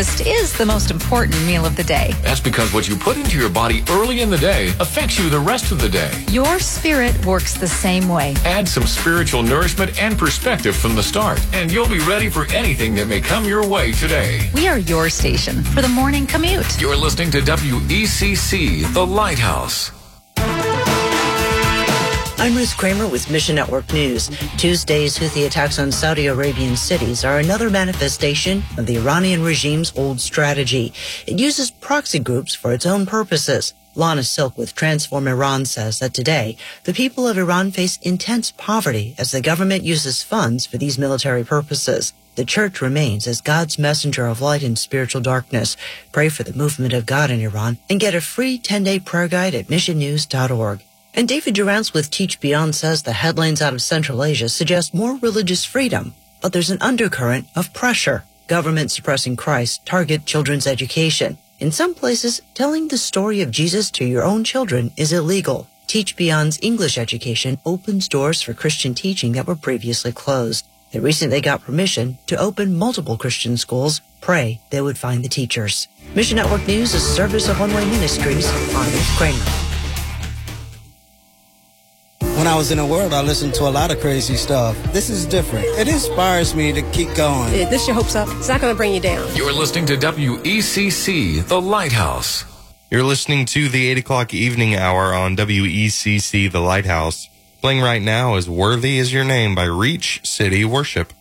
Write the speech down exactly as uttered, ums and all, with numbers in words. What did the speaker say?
is the most important meal of the day. That's because what you put into your body early in the day affects you the rest of the day. Your spirit works the same way. Add some spiritual nourishment and perspective from the start, and you'll be ready for anything that may come your way today. We are your station for the morning commute. You're listening to W E C C, The Lighthouse. I'm Ruth Kramer with Mission Network News. Tuesday's Houthi attacks on Saudi Arabian cities are another manifestation of the Iranian regime's old strategy. It uses proxy groups for its own purposes. Lana Silk with Transform Iran says that today, the people of Iran face intense poverty as the government uses funds for these military purposes. The church remains as God's messenger of light in spiritual darkness. Pray for the movement of God in Iran and get a free ten-day prayer guide at mission news dot org. And David Durance with Teach Beyond says the headlines out of Central Asia suggest more religious freedom, but there's an undercurrent of pressure. Government suppressing Christ target children's education. In some places, telling the story of Jesus to your own children is illegal. Teach Beyond's English education opens doors for Christian teaching that were previously closed. They recently got permission to open multiple Christian schools. Pray they would find the teachers. Mission Network News is a service of One Way Ministries. I'm Ruth Kramer. When I was in the world, I listened to a lot of crazy stuff. This is different. It inspires me to keep going. It lifts your hopes up. It's not going to bring you down. You're listening to W E C C, The Lighthouse. You're listening to the eight o'clock evening hour on W E C C, The Lighthouse. Playing right now is Worthy Is Your Name by Reach City Worship.